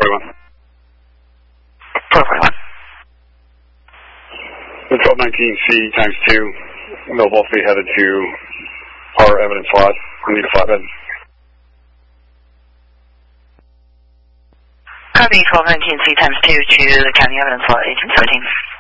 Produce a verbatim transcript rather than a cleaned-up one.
forty-one. four forty-one. twelve nineteen C times two. Milwaukee headed to our evidence lot. We need a flatbed. Copy twelve nineteen C times two to County Evidence Lot, eighteen seventeen.